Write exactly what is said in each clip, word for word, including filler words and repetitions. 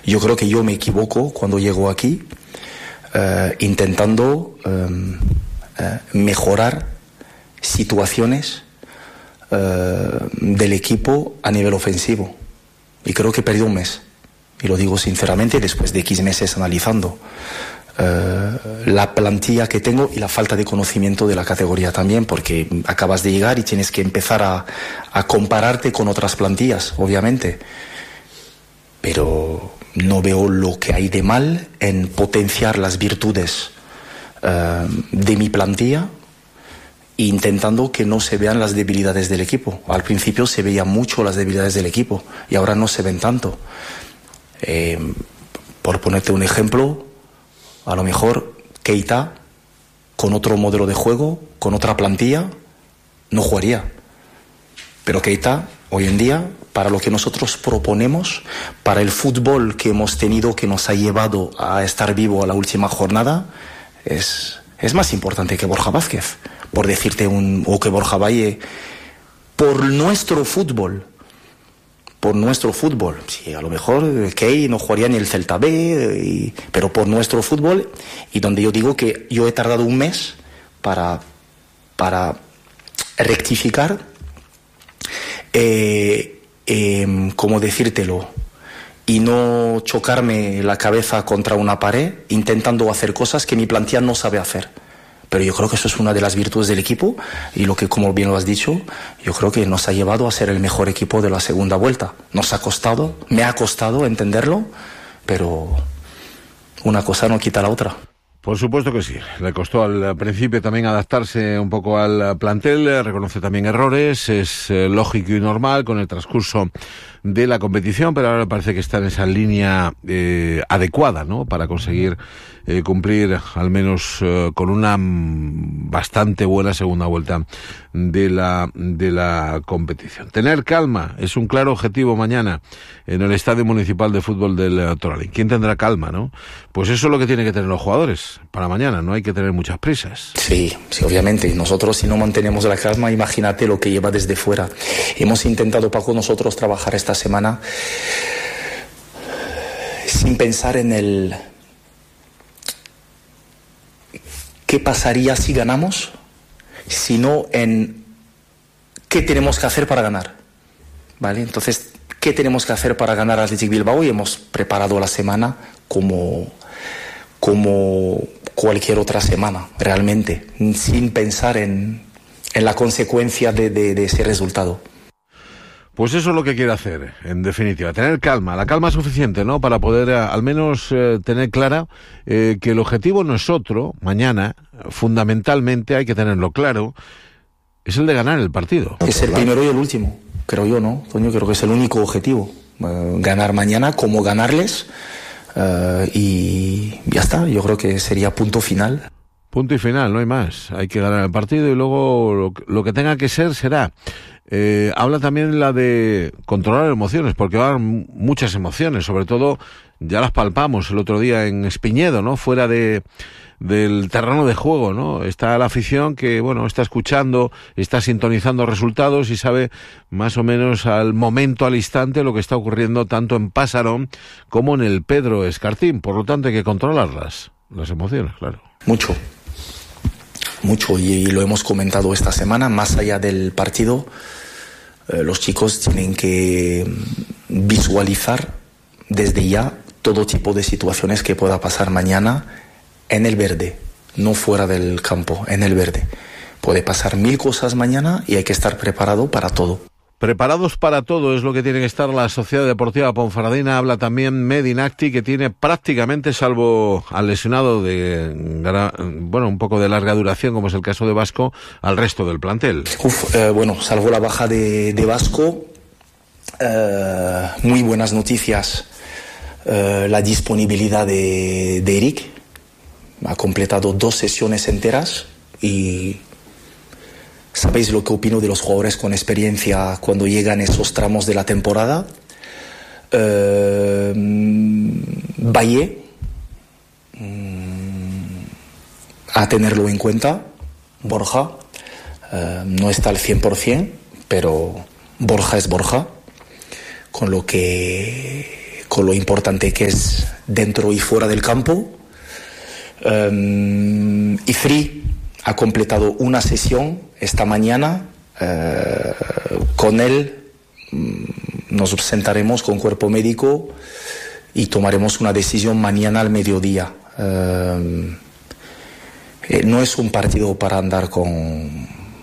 yo creo que yo me equivoco cuando llego aquí, eh, intentando eh, eh, mejorar situaciones eh, del equipo a nivel ofensivo. Y creo que he perdido un mes. Y lo digo sinceramente después de X meses analizando eh, la plantilla que tengo y la falta de conocimiento de la categoría también, porque acabas de llegar y tienes que empezar a, a compararte con otras plantillas, obviamente. Pero no veo lo que hay de mal en potenciar las virtudes eh, de mi plantilla, intentando que no se vean las debilidades del equipo. Al principio se veían mucho las debilidades del equipo y ahora no se ven tanto. Eh, por ponerte un ejemplo, a lo mejor Keita, con otro modelo de juego, con otra plantilla, no jugaría. Pero Keita, hoy en día, para lo que nosotros proponemos, para el fútbol que hemos tenido, que nos ha llevado a estar vivo a la última jornada, es, es más importante que Borja Vázquez, por decirte un, o que Borja Valle, por nuestro fútbol, por nuestro fútbol. Sí, a lo mejor Key no jugaría ni el Celta B, y, pero por nuestro fútbol, y donde yo digo que yo he tardado un mes para, para rectificar, eh, eh, ¿cómo decírtelo? Y no chocarme la cabeza contra una pared intentando hacer cosas que mi plantilla no sabe hacer. Pero yo creo que eso es una de las virtudes del equipo y lo que, como bien lo has dicho, yo creo que nos ha llevado a ser el mejor equipo de la segunda vuelta. Nos ha costado, me ha costado entenderlo, pero una cosa no quita la otra. Por supuesto que sí. Le costó al principio también adaptarse un poco al plantel, reconoce también errores, es eh, lógico y normal con el transcurso de la competición, pero ahora parece que está en esa línea eh, adecuada, ¿no?, para conseguir eh, cumplir al menos eh, con una bastante buena segunda vuelta de la de la competición. Tener calma es un claro objetivo mañana en el Estadio Municipal de Fútbol del Toralín. ¿Quién tendrá calma, no? Pues eso es lo que tienen que tener los jugadores para mañana, no hay que tener muchas prisas. Sí, sí, obviamente. Nosotros, si no mantenemos la calma, imagínate lo que lleva desde fuera. Hemos intentado, Paco, nosotros trabajar esta semana sin pensar en el qué pasaría si ganamos, sino en qué tenemos que hacer para ganar, ¿vale? Entonces, ¿qué tenemos que hacer para ganar a Athletic Bilbao? Y hemos preparado la semana como, como cualquier otra semana, realmente, sin pensar en, en la consecuencia de, de, de ese resultado. Pues eso es lo que quiere hacer, en definitiva, tener calma, la calma suficiente, ¿no?, para poder eh, al menos eh, tener clara eh, que el objetivo no es otro, mañana, fundamentalmente hay que tenerlo claro, es el de ganar el partido. Es el primero y el último, creo yo, ¿no? Toño, creo que es el único objetivo, eh, ganar mañana, como ganarles, eh, y ya está, yo creo que sería punto final. Punto y final, no hay más, hay que ganar el partido y luego lo, lo que tenga que ser, será. Eh, habla también la de controlar emociones, porque van muchas emociones, sobre todo ya las palpamos el otro día en Espiñedo, ¿no?, fuera de del terreno de juego, ¿no? Está la afición que, bueno, está escuchando, está sintonizando resultados y sabe más o menos al momento, al instante, lo que está ocurriendo tanto en Pasarón como en el Pedro Escartín. Por lo tanto, hay que controlarlas, las emociones, claro. Mucho. Mucho, y, y lo hemos comentado esta semana, más allá del partido, eh, los chicos tienen que visualizar desde ya todo tipo de situaciones que pueda pasar mañana en el verde, no fuera del campo, en el verde. Puede pasar mil cosas mañana y hay que estar preparado para todo. Preparados para todo es lo que tiene que estar la Sociedad Deportiva Ponferradina. Habla también Medinacti, que tiene prácticamente, salvo al lesionado de, bueno, un poco de larga duración, como es el caso de Vasco, al resto del plantel. Uf, eh, bueno, salvo la baja de, de Vasco, eh, muy buenas noticias. Eh, la disponibilidad de, de Eric. Ha completado dos sesiones enteras y ¿sabéis lo que opino de los jugadores con experiencia cuando llegan esos tramos de la temporada? Eh, Valle, a tenerlo en cuenta. Borja, eh, no está al cien por ciento, pero Borja es Borja, con lo que con lo importante que es dentro y fuera del campo. Um, y Free ha completado una sesión esta mañana. Uh, con él um, nos sentaremos con cuerpo médico y tomaremos una decisión mañana al mediodía. Uh, eh, no es un partido para andar con,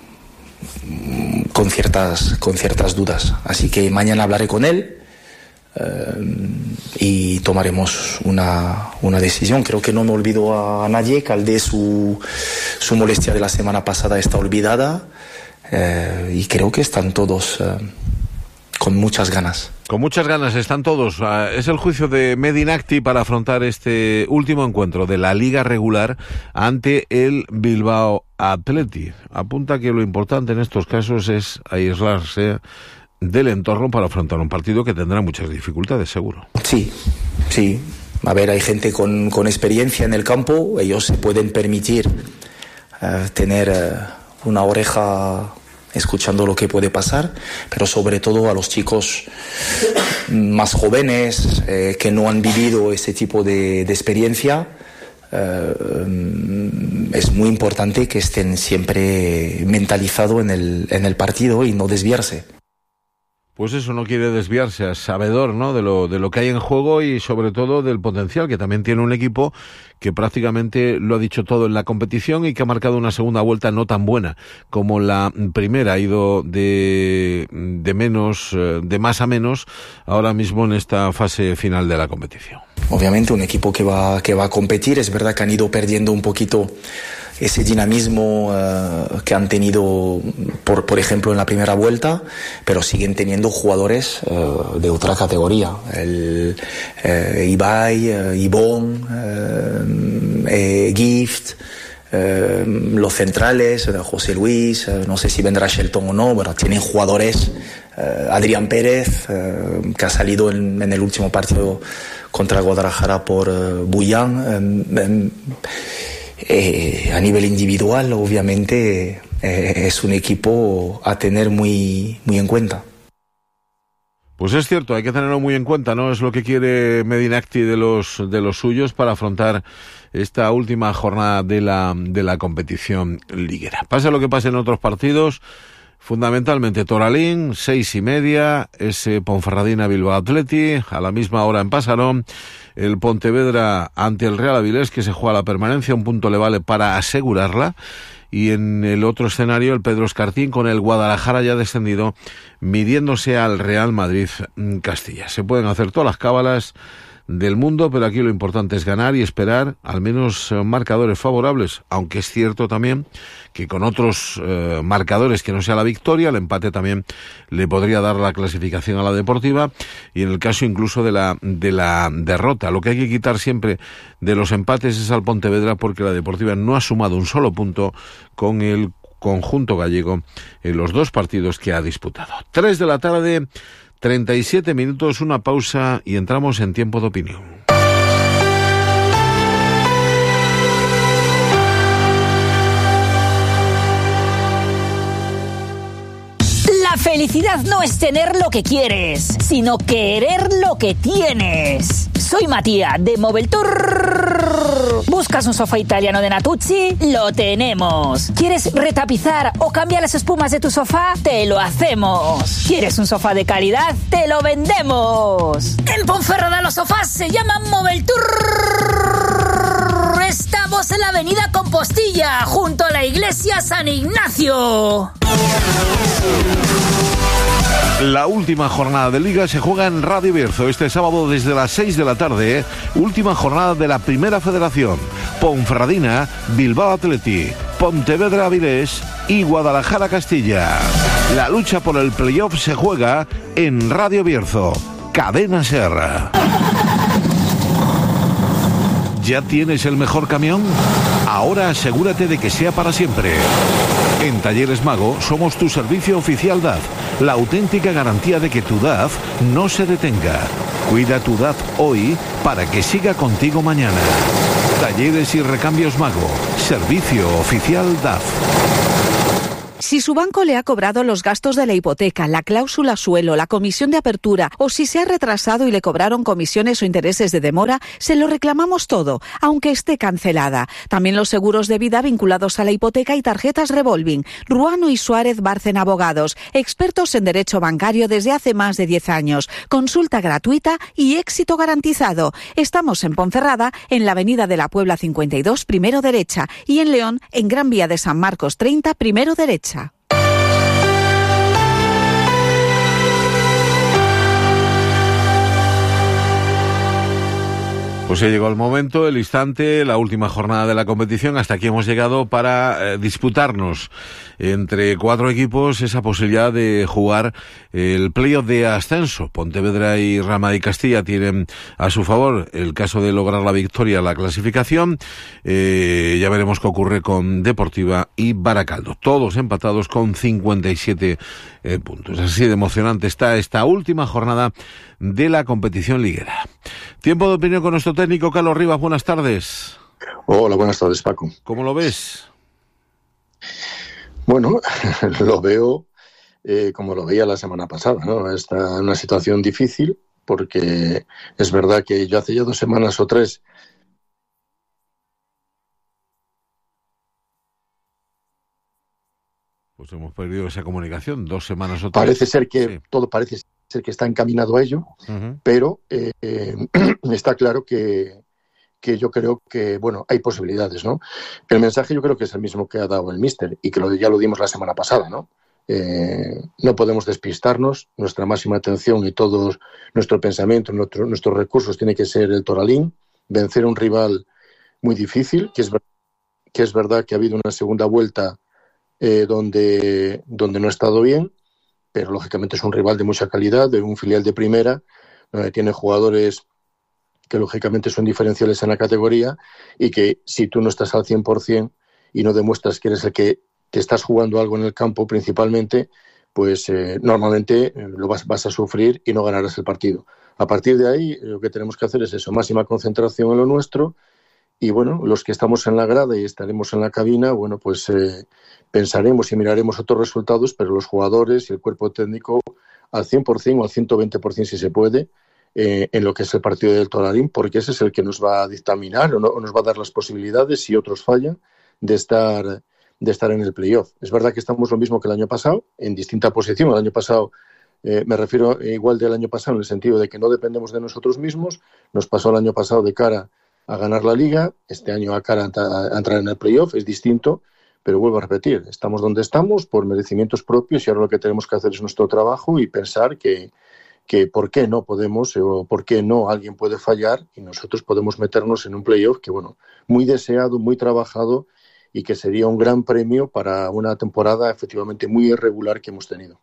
con, ciertas, con ciertas dudas. Así que mañana hablaré con él uh, y tomaremos una, una decisión. Creo que no me olvido a nadie. Caldé, su, su molestia de la semana pasada está olvidada. Uh, y creo que están todos uh, con muchas ganas. Con muchas ganas están todos. Uh, es el juicio de Medinacti para afrontar este último encuentro de la Liga regular ante el Bilbao Athletic. Apunta que lo importante en estos casos es aislarse del entorno para afrontar un partido que tendrá muchas dificultades, seguro. Sí, sí. A ver, hay gente con, con experiencia en el campo. Ellos se pueden permitir uh, tener... Uh, una oreja escuchando lo que puede pasar, pero sobre todo a los chicos más jóvenes eh, que no han vivido ese tipo de, de experiencia, eh, es muy importante que estén siempre mentalizados en el, en el partido y no desviarse. Pues eso, no quiere desviarse, es sabedor, ¿no?, de lo, de lo que hay en juego y sobre todo del potencial que también tiene un equipo que prácticamente lo ha dicho todo en la competición y que ha marcado una segunda vuelta no tan buena como la primera. Ha ido de, de menos, de más a menos ahora mismo en esta fase final de la competición. Obviamente un equipo que va, que va a competir. Es verdad que han ido perdiendo un poquito ese dinamismo uh, que han tenido, por, por ejemplo, en la primera vuelta, pero siguen teniendo jugadores uh, de otra categoría. El uh, Ibai, uh, Ibón, uh, eh, Gift, uh, los centrales, uh, José Luis, uh, no sé si vendrá Shelton o no, pero tienen jugadores, uh, Adrián Pérez, uh, que ha salido en, en el último partido contra Guadalajara por uh, Buyán. Um, um, Eh, a nivel individual, obviamente, eh, es un equipo a tener muy, muy en cuenta. Pues es cierto, hay que tenerlo muy en cuenta, ¿no? Es lo que quiere Medinacti de los de los suyos para afrontar esta última jornada de la de la competición liguera. Pase lo que pase en otros partidos, fundamentalmente Toralín, seis y media, ese Ponferradina Bilbao Athletic, a la misma hora en Pasarón. El Pontevedra ante el Real Avilés, que se juega la permanencia, un punto le vale para asegurarla. Y en el otro escenario, el Pedro Escartín con el Guadalajara ya descendido, midiéndose al Real Madrid Castilla. Se pueden hacer todas las cábalas del mundo, pero aquí lo importante es ganar y esperar al menos marcadores favorables, aunque es cierto también que con otros eh, marcadores que no sea la victoria, el empate también le podría dar la clasificación a la Deportiva, y en el caso incluso de la de la derrota. Lo que hay que quitar siempre de los empates es al Pontevedra, porque la Deportiva no ha sumado un solo punto con el conjunto gallego en los dos partidos que ha disputado. Tres de la tarde, treinta y siete minutos, una pausa y entramos en tiempo de opinión. La felicidad no es tener lo que quieres, sino querer lo que tienes. Soy Matías de Moveltour. ¿Buscas un sofá italiano de Natuzzi? Lo tenemos. ¿Quieres retapizar o cambiar las espumas de tu sofá? Te lo hacemos. ¿Quieres un sofá de calidad? ¡Te lo vendemos! En Ponferrada los sofás se llaman Moveltour. Estamos en la avenida Compostilla, junto a la iglesia San Ignacio. La última jornada de Liga se juega en Radio Bierzo este sábado desde las seis de la tarde. ¿eh? Última jornada de la Primera Federación. Ponferradina, Bilbao Athletic, Pontevedra Avilés y Guadalajara Castilla. La lucha por el playoff se juega en Radio Bierzo. Cadena Ser. ¿Ya tienes el mejor camión? Ahora asegúrate de que sea para siempre. En Talleres Mago somos tu servicio oficial D A F, la auténtica garantía de que tu D A F no se detenga. Cuida tu D A F hoy para que siga contigo mañana. Talleres y Recambios Mago, servicio oficial D A F. Si su banco le ha cobrado los gastos de la hipoteca, la cláusula suelo, la comisión de apertura o si se ha retrasado y le cobraron comisiones o intereses de demora, se lo reclamamos todo, aunque esté cancelada. También los seguros de vida vinculados a la hipoteca y tarjetas revolving. Ruano y Suárez Bárcena Abogados, expertos en derecho bancario desde hace más de diez años. Consulta gratuita y éxito garantizado. Estamos en Ponferrada, en la Avenida de la Puebla cincuenta y dos, primero derecha, y en León, en Gran Vía de San Marcos treinta, primero derecha. Pues ya llegó el momento, el instante, la última jornada de la competición. Hasta aquí hemos llegado para eh, disputarnos entre cuatro equipos esa posibilidad de jugar el playoff de ascenso. Pontevedra y Rama de Castilla tienen a su favor el caso de lograr la victoria, la clasificación. Eh, ya veremos qué ocurre con Deportiva y Baracaldo. Todos empatados con cincuenta y siete eh, puntos. Así de emocionante está esta última jornada de la competición liguera. Tiempo de opinión con nuestro técnico Carlos Rivas. Buenas tardes. Hola, buenas tardes, Paco. ¿Cómo lo ves? Bueno, lo veo eh, como lo veía la semana pasada, ¿no? Está en una situación difícil porque es verdad que yo hace ya dos semanas o tres pues hemos perdido esa comunicación, dos semanas o tres. Parece ser que sí. todo parece ser que está encaminado a ello, uh-huh. pero eh, eh, está claro que que yo creo que, bueno, hay posibilidades, ¿no? El mensaje yo creo que es el mismo que ha dado el míster y que lo, ya lo dimos la semana pasada, ¿no? Eh, no podemos despistarnos, nuestra máxima atención y todo nuestro pensamiento, nuestro, nuestros recursos tiene que ser el Toralín, vencer a un rival muy difícil, que es, que es verdad que ha habido una segunda vuelta eh, donde, donde no ha estado bien, pero lógicamente es un rival de mucha calidad, de un filial de primera, donde tiene jugadores que lógicamente son diferenciales en la categoría y que si tú no estás al cien por ciento y no demuestras que eres el que te estás jugando algo en el campo principalmente, pues eh, normalmente lo vas, vas a sufrir y no ganarás el partido. A partir de ahí lo que tenemos que hacer es eso, máxima concentración en lo nuestro y bueno, los que estamos en la grada y estaremos en la cabina, bueno, pues eh, pensaremos y miraremos otros resultados, pero los jugadores y el cuerpo técnico al cien por ciento o al ciento veinte por ciento si se puede, Eh, en lo que es el partido del Toralín, porque ese es el que nos va a dictaminar o, no, o nos va a dar las posibilidades, si otros fallan, de estar, de estar en el playoff. Es verdad que estamos lo mismo que el año pasado, en distinta posición. El año pasado, eh, me refiero igual del año pasado, en el sentido de que no dependemos de nosotros mismos. Nos pasó el año pasado de cara a ganar la Liga, este año a cara a, a entrar en el playoff, es distinto, pero vuelvo a repetir, estamos donde estamos por merecimientos propios y ahora lo que tenemos que hacer es nuestro trabajo y pensar que que por qué no podemos o por qué no alguien puede fallar y nosotros podemos meternos en un playoff que, bueno, muy deseado, muy trabajado y que sería un gran premio para una temporada efectivamente muy irregular que hemos tenido.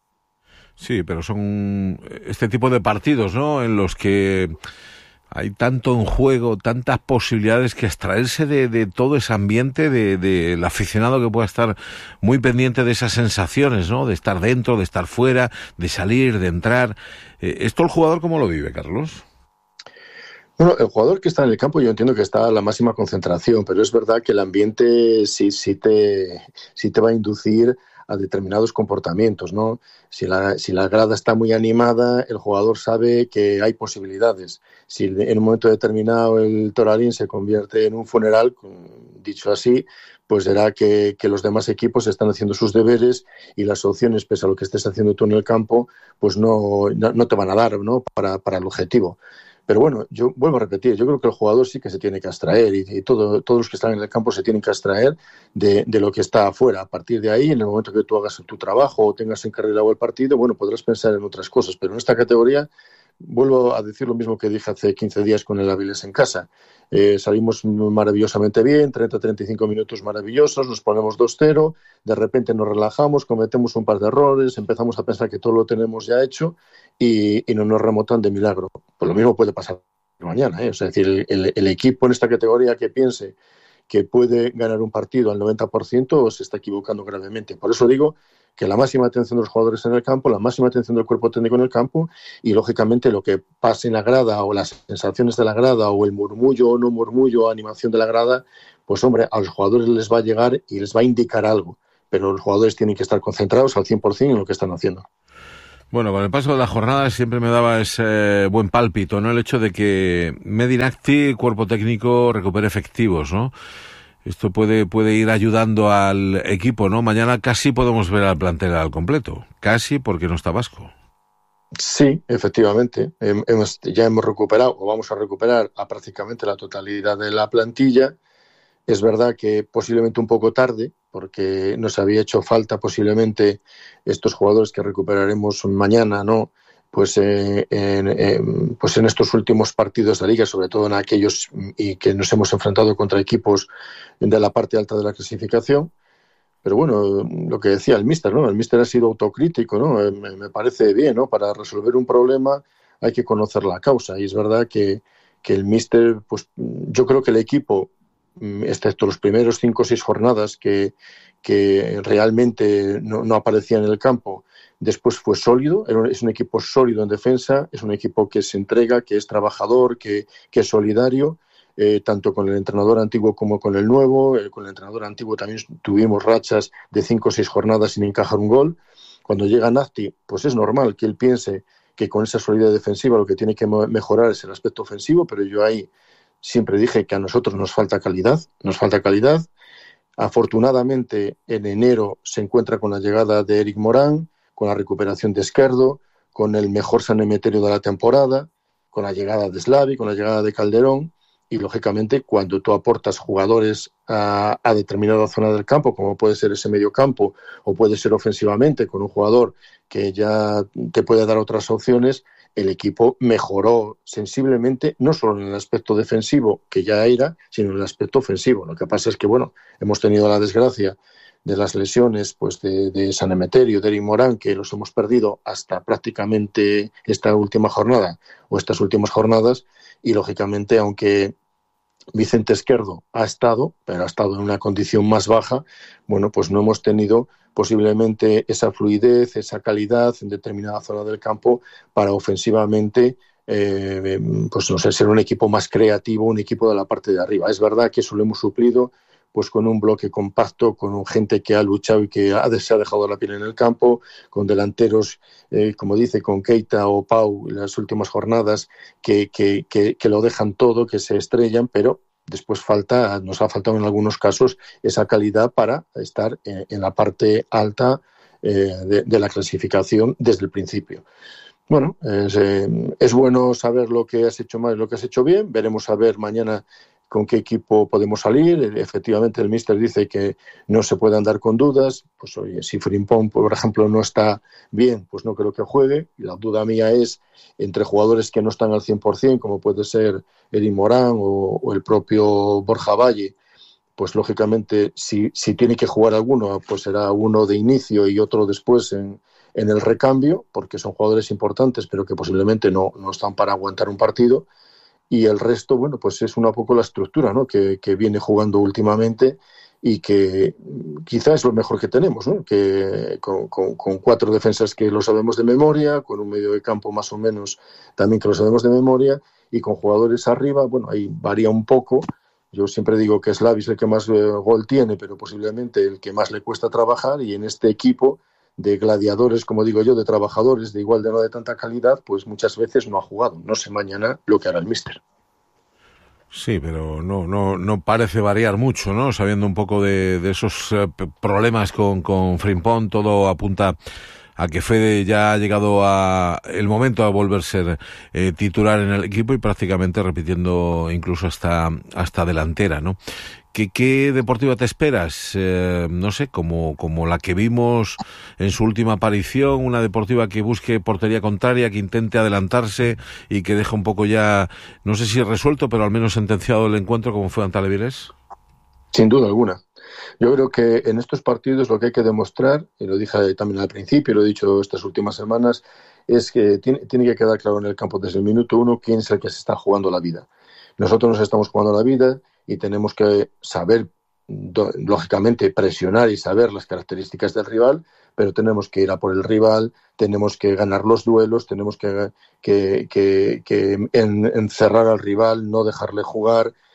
Sí, pero son este tipo de partidos, ¿no?, en los que hay tanto en juego, tantas posibilidades que extraerse de, de todo ese ambiente, de, de el aficionado que pueda estar muy pendiente de esas sensaciones, ¿no?, de estar dentro, de estar fuera, de salir, de entrar. Eh, ¿Esto el jugador cómo lo vive, Carlos? Bueno, el jugador que está en el campo yo entiendo que está a la máxima concentración, pero es verdad que el ambiente sí, sí, te, sí te va a inducir a determinados comportamientos, ¿no? Si la, si la grada está muy animada, el jugador sabe que hay posibilidades. Si en un momento determinado el Toralín se convierte en un funeral, dicho así, pues será que, que los demás equipos están haciendo sus deberes y las opciones, pese a lo que estés haciendo tú en el campo, pues no, no, no te van a dar, ¿no?, para, para el objetivo. Pero bueno, yo vuelvo a repetir, yo creo que el jugador sí que se tiene que abstraer y, y todo, todos los que están en el campo se tienen que abstraer de, de lo que está afuera. A partir de ahí, en el momento que tú hagas tu trabajo o tengas encarrilado el partido, bueno, podrás pensar en otras cosas. Pero en esta categoría, vuelvo a decir lo mismo que dije hace quince días con el Avilés en casa. Eh, salimos maravillosamente bien, treinta a treinta y cinco minutos maravillosos, nos ponemos dos cero, de repente nos relajamos, cometemos un par de errores, empezamos a pensar que todo lo tenemos ya hecho y, y no nos remontan de milagro. Pues lo mismo puede pasar mañana, ¿eh? O sea, es decir, el, el equipo en esta categoría que piense que puede ganar un partido al noventa por ciento se está equivocando gravemente. Por eso digo que la máxima atención de los jugadores en el campo, la máxima atención del cuerpo técnico en el campo y, lógicamente, lo que pase en la grada o las sensaciones de la grada o el murmullo o no murmullo o animación de la grada, pues, hombre, a los jugadores les va a llegar y les va a indicar algo. pero los jugadores tienen que estar concentrados al cien por ciento en lo que están haciendo. Bueno, con el paso de la jornada siempre me daba ese buen pálpito, ¿no? El hecho de que Medinacti, cuerpo técnico, recupere efectivos, ¿no? Esto puede puede ir ayudando al equipo, ¿no? Mañana casi podemos ver al plantel al completo. Casi, porque no está Vasco. Sí, efectivamente. Hemos, ya hemos recuperado, o vamos a recuperar, a prácticamente la totalidad de la plantilla. Es verdad que posiblemente un poco tarde, porque nos había hecho falta posiblemente estos jugadores que recuperaremos mañana, ¿no? Pues, eh, en, en, pues en estos últimos partidos de la Liga, sobre todo en aquellos y que nos hemos enfrentado contra equipos de la parte alta de la clasificación. Pero bueno, lo que decía el míster, ¿no? El míster ha sido autocrítico, ¿no? Me, me parece bien, ¿no? Para resolver un problema hay que conocer la causa. Y es verdad que, que el míster, pues yo creo que el equipo, excepto los primeros cinco o seis jornadas que, que realmente no, no aparecía en el campo, después fue sólido, es un equipo sólido en defensa, es un equipo que se entrega, que es trabajador, que, que es solidario, eh, tanto con el entrenador antiguo como con el nuevo. Eh, con el entrenador antiguo también tuvimos rachas de cinco o seis jornadas sin encajar un gol. Cuando llega Nafti, pues es normal que él piense que con esa solidez defensiva lo que tiene que mejorar es el aspecto ofensivo, pero yo ahí siempre dije que a nosotros nos falta calidad, nos falta calidad. Afortunadamente, en enero se encuentra con la llegada de Eric Morán, con la recuperación de Esquerdo, con el mejor San Emeterio de la temporada, con la llegada de Slavi, con la llegada de Calderón, y lógicamente cuando tú aportas jugadores a, a determinada zona del campo, como puede ser ese medio campo, o puede ser ofensivamente, con un jugador que ya te puede dar otras opciones, el equipo mejoró sensiblemente, no solo en el aspecto defensivo, que ya era, sino en el aspecto ofensivo. Lo que pasa es que, bueno, hemos tenido la desgracia de las lesiones pues de, de San Emeterio, de Eric Morán, que los hemos perdido hasta prácticamente esta última jornada o estas últimas jornadas, y lógicamente, aunque Vicente Esquerdo ha estado, pero ha estado en una condición más baja, bueno, pues no hemos tenido posiblemente esa fluidez, esa calidad en determinada zona del campo para ofensivamente, eh, pues no sé, ser un equipo más creativo, un equipo de la parte de arriba. Es verdad que eso lo hemos suplido pues con un bloque compacto, con un gente que ha luchado y que ha, se ha dejado la piel en el campo, con delanteros, eh, como dice, con Keita o Pau en las últimas jornadas, que, que, que, que lo dejan todo, que se estrellan, pero después falta, nos ha faltado en algunos casos esa calidad para estar en, en la parte alta eh, de, de la clasificación desde el principio. Bueno, es, eh, es bueno saber lo que has hecho mal y lo que has hecho bien. Veremos a ver mañana con qué equipo podemos salir. Efectivamente, el míster dice que no se puede andar con dudas. Pues oye, si Frimpong, por ejemplo, no está bien, pues no creo que juegue. Y la duda mía es entre jugadores que no están al cien por ciento, como puede ser Eric Morán o, o el propio Borja Valle, pues lógicamente si, si tiene que jugar alguno, pues será uno de inicio y otro después en, en el recambio, porque son jugadores importantes, pero que posiblemente no, no están para aguantar un partido. Y el resto, bueno, pues es una poco la estructura, ¿no? que, que viene jugando últimamente y que quizás es lo mejor que tenemos, ¿no? Que con, con, con cuatro defensas que lo sabemos de memoria, con un medio de campo más o menos también que lo sabemos de memoria, y con jugadores arriba, bueno, ahí varía un poco. Yo siempre digo que Slavi es el que más eh, gol tiene, pero posiblemente el que más le cuesta trabajar, y en este equipo de gladiadores, como digo yo, de trabajadores de igual de no de tanta calidad, pues muchas veces no ha jugado. No sé mañana lo que hará el míster. Sí, pero no no no parece variar mucho, ¿no? Sabiendo un poco de, de esos eh, problemas con, con Frimpong, todo apunta a que Fede ya ha llegado a el momento a volverse eh, titular en el equipo y prácticamente repitiendo incluso hasta hasta delantera, ¿no? ¿Qué, qué deportiva te esperas? Eh, no sé, como, como la que vimos en su última aparición, una deportiva que busque portería contraria, que intente adelantarse y que deje un poco ya, no sé si resuelto, pero al menos sentenciado el encuentro como fue ante Alavés. Sin duda alguna. Yo creo que en estos partidos lo que hay que demostrar, y lo dije también al principio, y lo he dicho estas últimas semanas, es que tiene, tiene que quedar claro en el campo desde el minuto uno quién es el que se está jugando la vida. Nosotros nos estamos jugando la vida y tenemos que saber, lógicamente, presionar y saber las características del rival, pero tenemos que ir a por el rival, tenemos que ganar los duelos, tenemos que, que, que, que en, encerrar al rival, no dejarle jugar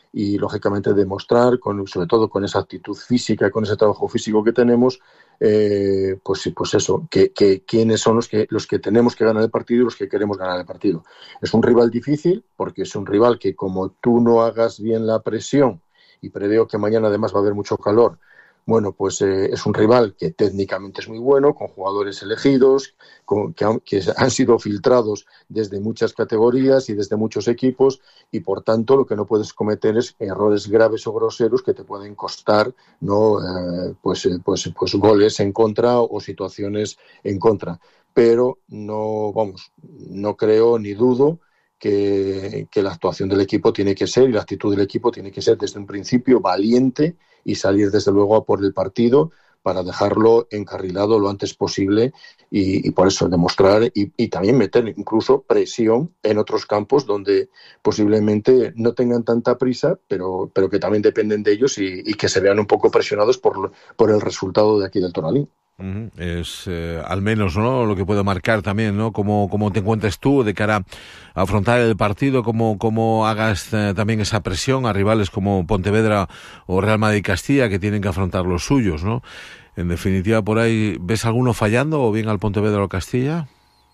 y lógicamente demostrar, con, sobre todo con esa actitud física, con ese trabajo físico que tenemos, eh, pues, pues eso, que, que quiénes son los que, los que tenemos que ganar el partido y los que queremos ganar el partido. Es un rival difícil porque es un rival que, como tú no hagas bien la presión, y preveo que mañana además va a haber mucho calor, bueno, pues eh, es un rival que técnicamente es muy bueno, con jugadores elegidos, con, que, han, que han sido filtrados desde muchas categorías y desde muchos equipos, y por tanto lo que no puedes cometer es errores graves o groseros que te pueden costar, no eh, pues, eh, pues, pues goles en contra o situaciones en contra. Pero no, vamos, no creo ni dudo que, que la actuación del equipo tiene que ser, y la actitud del equipo tiene que ser desde un principio valiente y salir desde luego a por el partido para dejarlo encarrilado lo antes posible y, y por eso demostrar y, y también meter incluso presión en otros campos donde posiblemente no tengan tanta prisa, pero, pero que también dependen de ellos y, y que se vean un poco presionados por, por el resultado de aquí del Toralín. Uh-huh. Es eh, al menos, ¿no?, lo que puede marcar también, ¿no?, cómo, cómo te encuentres tú de cara a afrontar el partido, cómo, cómo hagas eh, también esa presión a rivales como Pontevedra o Real Madrid Castilla, que tienen que afrontar los suyos, ¿no? En definitiva, por ahí, ¿ves alguno fallando o bien al Pontevedra o Castilla?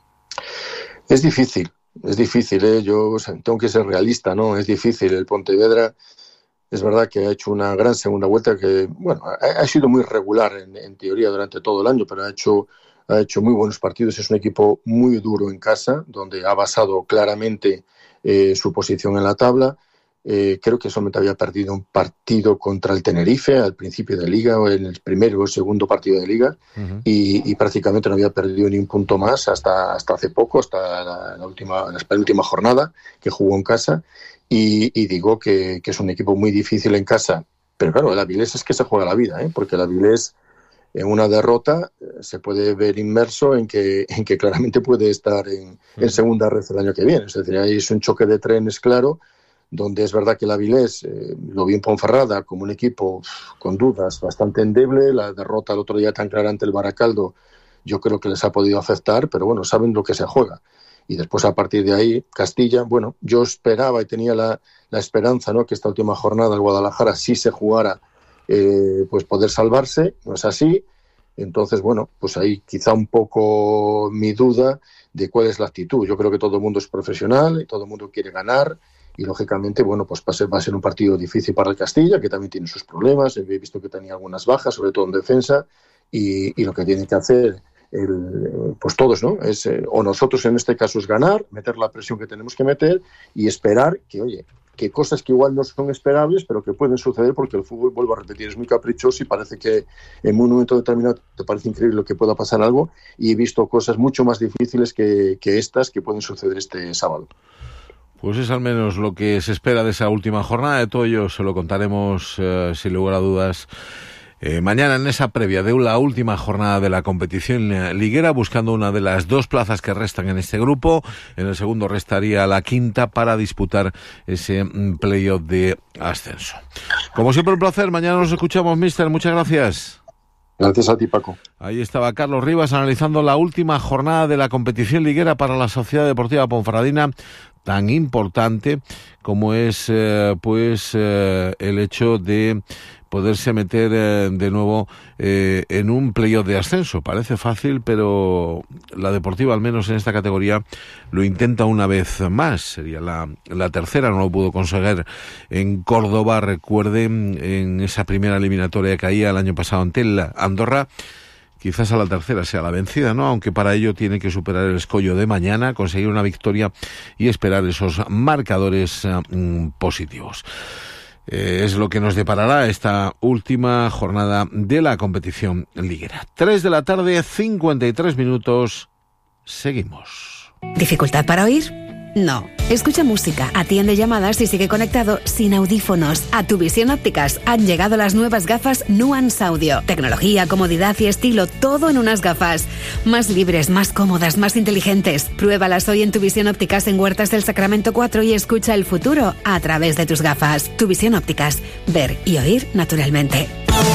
Es difícil, es difícil, ¿eh? Yo o sea, tengo que ser realista, ¿no? Es difícil. El Pontevedra es verdad que ha hecho una gran segunda vuelta que, bueno, ha, ha sido muy regular en, en teoría durante todo el año, pero ha hecho, ha hecho muy buenos partidos. Es un equipo muy duro en casa, donde ha basado claramente eh, su posición en la tabla. Eh, creo que solamente había perdido un partido contra el Tenerife al principio de Liga, o en el primero o el segundo partido de Liga, uh-huh. y, y prácticamente no había perdido ni un punto más hasta, hasta hace poco, hasta la, la, última, la penúltima jornada que jugó en casa. Y, y digo que, que es un equipo muy difícil en casa, pero claro, el Avilés es que se juega la vida, ¿eh? Porque el Avilés en una derrota se puede ver inmerso en que, en que claramente puede estar en, en segunda red el año que viene. Es decir, ahí es un choque de trenes claro, donde es verdad que el Avilés eh, lo vi en Ponferrada como un equipo uf, con dudas, bastante endeble. La derrota el otro día tan clara ante el Baracaldo yo creo que les ha podido afectar, pero bueno, saben lo que se juega. Y después, a partir de ahí, Castilla, bueno, yo esperaba y tenía la, la esperanza, ¿no?, que esta última jornada el Guadalajara sí se jugara, eh, pues poder salvarse. No es así. Entonces, bueno, pues ahí quizá un poco mi duda de cuál es la actitud. Yo creo que todo el mundo es profesional y todo el mundo quiere ganar. Y, lógicamente, bueno, pues va a ser, va a ser un partido difícil para el Castilla, que también tiene sus problemas. He visto que tenía algunas bajas, sobre todo en defensa. Y, y lo que tiene que hacer... El, pues todos, ¿no? Es, eh, o nosotros en este caso es ganar, meter la presión que tenemos que meter y esperar que, oye, que cosas que igual no son esperables, pero que pueden suceder porque el fútbol, vuelvo a repetir, es muy caprichoso y parece que en un momento determinado te parece increíble lo que pueda pasar algo, y he visto cosas mucho más difíciles que, que estas que pueden suceder este sábado. Pues es al menos lo que se espera de esa última jornada. De todo ello se lo contaremos eh, sin lugar a dudas Eh, mañana en esa previa de la última jornada de la competición liguera, buscando una de las dos plazas que restan en este grupo. En el segundo restaría la quinta para disputar ese playoff de ascenso. Como siempre, un placer. Mañana nos escuchamos, mister. Muchas gracias. Gracias a ti, Paco. Ahí estaba Carlos Rivas analizando la última jornada de la competición liguera para la Sociedad Deportiva Ponferradina, tan importante como es eh, pues eh, el hecho de poderse meter eh, de nuevo eh, en un playoff de ascenso. Parece fácil, pero la Deportiva, al menos en esta categoría, lo intenta una vez más. Sería la, la tercera, no lo pudo conseguir en Córdoba, recuerden, en esa primera eliminatoria que caía el año pasado ante el Andorra. Quizás a la tercera sea la vencida, ¿no? Aunque para ello tiene que superar el escollo de mañana, conseguir una victoria y esperar esos marcadores uh, positivos. Eh, es lo que nos deparará esta última jornada de la competición liguera. Tres de la tarde, cincuenta y tres minutos. Seguimos. ¿Dificultad para oír? No. Escucha música, atiende llamadas y sigue conectado sin audífonos. A Tu Visión Ópticas han llegado las nuevas gafas Nuance Audio. Tecnología, comodidad y estilo, todo en unas gafas. Más libres, más cómodas, más inteligentes. Pruébalas hoy en Tu Visión Ópticas en Huertas del Sacramento cuatro y escucha el futuro a través de tus gafas. Tu Visión Ópticas. Ver y oír naturalmente.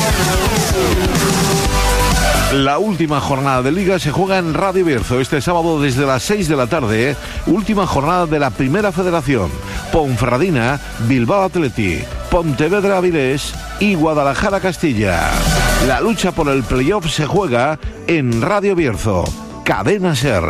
La última jornada de Liga se juega en Radio Bierzo este sábado desde las seis de la tarde, ¿eh? Última jornada de la Primera Federación. Ponferradina, Bilbao Athletic, Pontevedra Avilés y Guadalajara Castilla. La lucha por el playoff se juega en Radio Bierzo, Cadena Ser.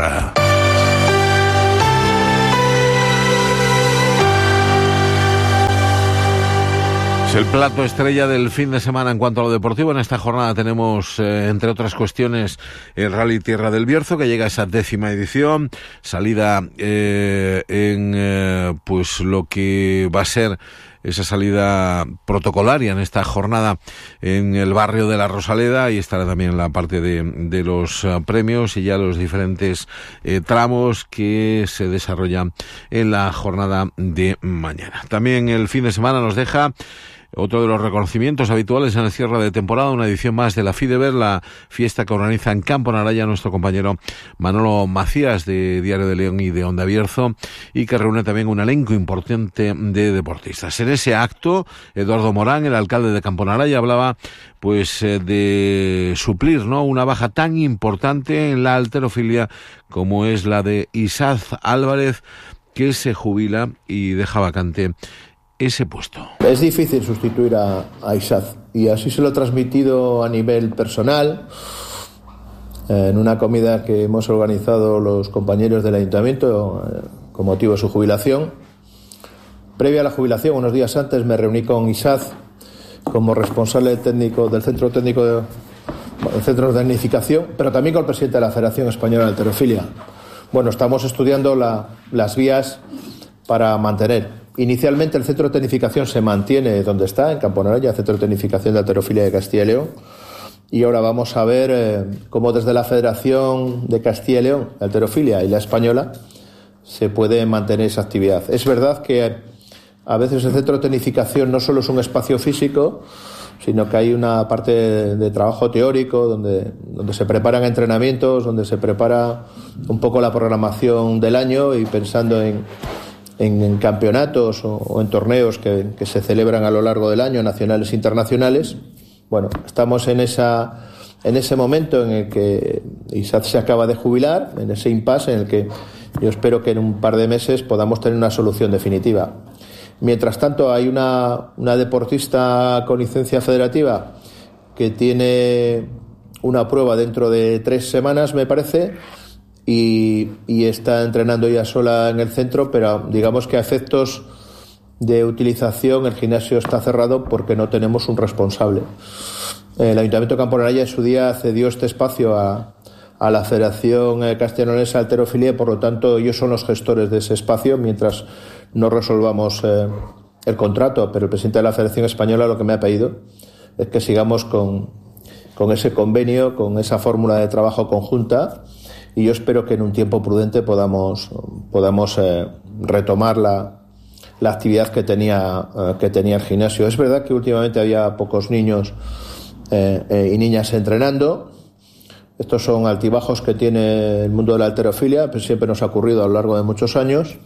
Es el plato estrella del fin de semana en cuanto a lo deportivo. En esta jornada tenemos, eh, entre otras cuestiones, el Rally Tierra del Bierzo, que llega a esa décima edición, salida eh, en eh, pues lo que va a ser esa salida protocolaria en esta jornada en el barrio de La Rosaleda, y estará también la parte de, de los uh, premios y ya los diferentes eh, tramos que se desarrollan en la jornada de mañana. También el fin de semana nos deja otro de los reconocimientos habituales en el cierre de temporada, una edición más de la Fideber, la fiesta que organiza en Campo Naraya nuestro compañero Manolo Macías, de Diario de León y de Onda Bierzo, y que reúne también un elenco importante de deportistas. En ese acto, Eduardo Morán, el alcalde de Campo Naraya, hablaba pues de suplir, ¿no?, una baja tan importante en la halterofilia como es la de Isaz Álvarez, que se jubila y deja vacante ese puesto. Es difícil sustituir a, a Isaz, y así se lo he transmitido a nivel personal eh, en una comida que hemos organizado los compañeros del ayuntamiento eh, con motivo de su jubilación. Previa a la jubilación, unos días antes, me reuní con Isaz como responsable técnico del Centro Técnico de, del Centro de Tecnificación, pero también con el presidente de la Federación Española de Halterofilia. Bueno, estamos estudiando la, las vías para mantener. Inicialmente el centro de tecnificación se mantiene donde está, en Campo Naraya, Centro de Tecnificación de Halterofilia de Castilla y León. Y ahora vamos a ver eh, cómo desde la Federación de Castilla y León, de Halterofilia, y la española, se puede mantener esa actividad. Es verdad que a veces el centro de tecnificación no solo es un espacio físico, sino que hay una parte de, de trabajo teórico donde, donde se preparan entrenamientos, donde se prepara un poco la programación del año, y pensando en En, en campeonatos o, o en torneos que, que se celebran a lo largo del año, nacionales e internacionales. Bueno, estamos en esa en ese momento en el que Isaz se acaba de jubilar, en ese impasse en el que yo espero que en un par de meses podamos tener una solución definitiva. Mientras tanto, hay una, una deportista con licencia federativa que tiene una prueba dentro de tres semanas, me parece, Y, y está entrenando ya sola en el centro, pero digamos que a efectos de utilización el gimnasio está cerrado porque no tenemos un responsable. El Ayuntamiento de Campo Naraya en su día cedió este espacio a, a la Federación Castellonense de Halterofilia, por lo tanto ellos son los gestores de ese espacio mientras no resolvamos eh, el contrato, pero el presidente de la Federación Española lo que me ha pedido es que sigamos con, con ese convenio, con esa fórmula de trabajo conjunta. Y yo espero que en un tiempo prudente podamos, podamos eh, retomar la, la actividad que tenía, eh, que tenía el gimnasio. Es verdad que últimamente había pocos niños eh, eh, y niñas entrenando. Estos son altibajos que tiene el mundo de la halterofilia, pues siempre nos ha ocurrido a lo largo de muchos años.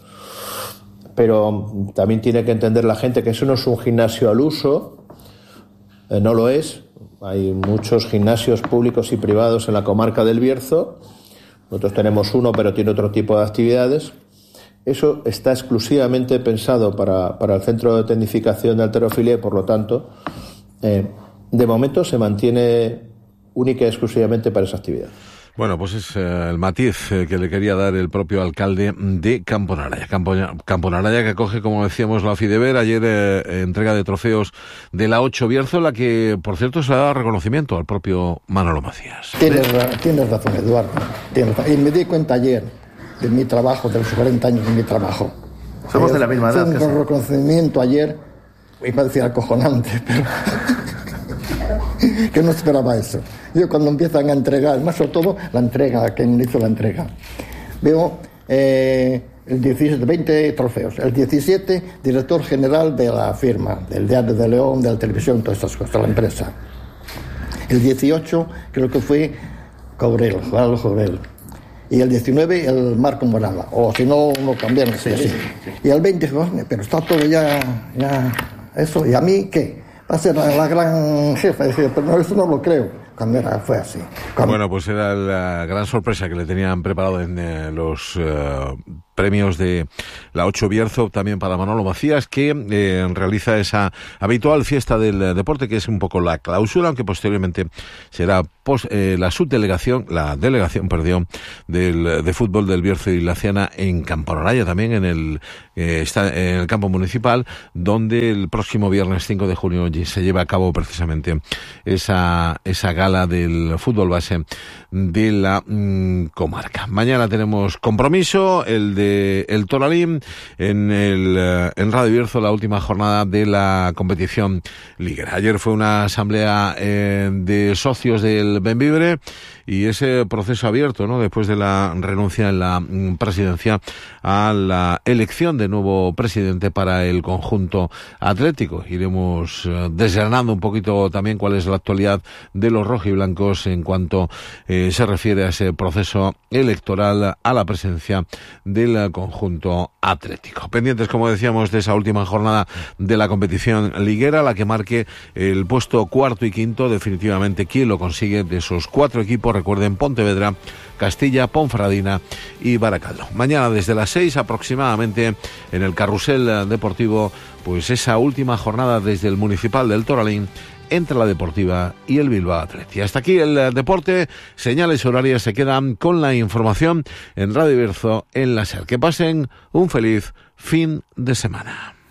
Pero también tiene que entender la gente que eso no es un gimnasio al uso, eh, no lo es. Hay muchos gimnasios públicos y privados en la comarca del Bierzo. Nosotros tenemos uno, pero tiene otro tipo de actividades. Eso está exclusivamente pensado para, para el Centro de Tecnificación de Halterofilia y, por lo tanto, eh, de momento se mantiene única y exclusivamente para esa actividad. Bueno, pues es eh, el matiz eh, que le quería dar el propio alcalde de Campo Naraya. Campo, Campo Naraya, que coge, como decíamos, la Fideber. Ayer eh, entrega de trofeos de la ocho Bierzo, la que, por cierto, se le da reconocimiento al propio Manolo Macías. Tienes, tienes razón, Eduardo. Tienes razón. Y me di cuenta ayer de mi trabajo, de los cuarenta años de mi trabajo. Somos eh, de la misma edad. Fue un reconocimiento ayer, iba a decir acojonante, pero que no esperaba eso. Yo cuando empiezan a entregar, más sobre todo la entrega, quien hizo la entrega, veo eh, el diecisiete, veinte trofeos, el diecisiete director general de la firma, del Diario de León, de la televisión, todas estas cosas, de la empresa. El dieciocho creo que fue Cobrel, Juan Cobrel. Y el diecinueve el Marco Morala, o si no, uno cambiaron, sí, así. Sí, sí. Y el veinte, pero está todo ya, ya, eso, ¿y a mí qué? Va a ser la, la gran jefa, pero no, eso no lo creo. Cuando era, fue así. Cuando... Bueno, pues era la gran sorpresa que le tenían preparado en eh, los eh, premios de la ocho Bierzo también para Manolo Macías, que eh, realiza esa habitual fiesta del deporte, que es un poco la clausura, aunque posteriormente será pos, eh, la subdelegación, la delegación, perdón, del, de fútbol del Bierzo y la Ciana en Camporaya, también en el, eh, está en el campo municipal, donde el próximo viernes cinco de junio se lleva a cabo precisamente esa, esa gala del fútbol base de la mm, comarca. Mañana tenemos compromiso, el de el Toralín, en el en Radio Bierzo, la última jornada de la competición liguera. Ayer fue una asamblea eh, de socios del Bembibre y ese proceso abierto, ¿no?, después de la renuncia en la presidencia a la elección de nuevo presidente para el conjunto atlético. Iremos eh, desgranando un poquito también cuál es la actualidad de los rojiblancos en cuanto eh, se refiere a ese proceso electoral a la presencia del conjunto atlético. Pendientes, como decíamos, de esa última jornada de la competición liguera, la que marque el puesto cuarto y quinto, definitivamente quién lo consigue de esos cuatro equipos. Recuerden, Pontevedra, Castilla, Ponferradina y Baracaldo. Mañana desde las seis aproximadamente en el Carrusel Deportivo, pues esa última jornada desde el Municipal del Toralín entre la Deportiva y el Bilbao Athletic. Hasta aquí el deporte. Señales horarias se quedan con la información en Radio Bierzo en la SER. Que pasen un feliz fin de semana.